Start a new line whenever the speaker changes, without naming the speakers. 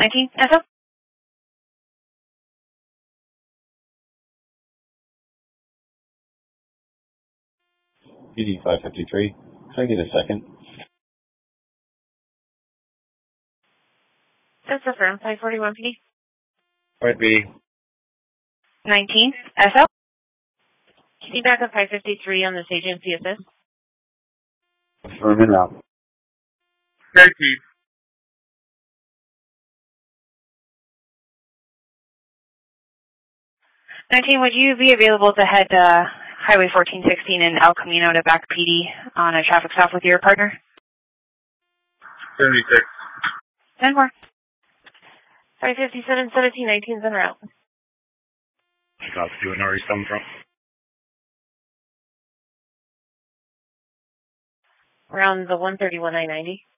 19, SO?
PD 553. Can I get a second?
That's affirmed. 541 PD.
Right, B.
19, SO? PD backup 553 on this agency assist.
Affirming now.
19.
19, would you be available to head Highway 1416 in El Camino to back PD on a traffic stop with your partner?
76.
10 more. 557, 17, 19's en route.
Stop, see what Nori's coming from.
Around the 131 I-90.